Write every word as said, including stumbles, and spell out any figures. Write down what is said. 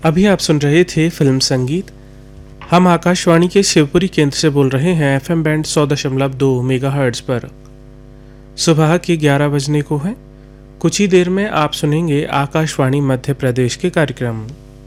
अभी आप सुन रहे थे फिल्म संगीत। हम आकाशवाणी के शिवपुरी केंद्र से बोल रहे हैं एफएम बैंड सौ दशमलव दो मेगाहर्ट्ज पर। सुबह के ग्यारह बजने को है। कुछ ही देर में आप सुनेंगे आकाशवाणी मध्य प्रदेश के कार्यक्रम।